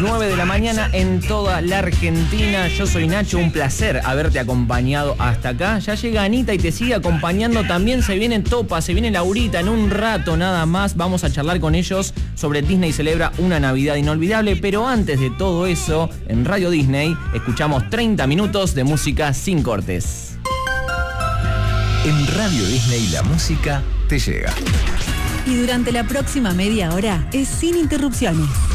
9 de la mañana en toda la Argentina. Yo soy Nacho, un placer haberte acompañado hasta acá. Ya llega Anita y te sigue acompañando. También se viene Topa, se viene Laurita. En un rato nada más vamos a charlar con ellos sobre Disney celebra una Navidad inolvidable. Pero antes de todo eso, en Radio Disney escuchamos 30 minutos de música sin cortes. En Radio Disney la música te llega. Y durante la próxima media hora es sin interrupciones.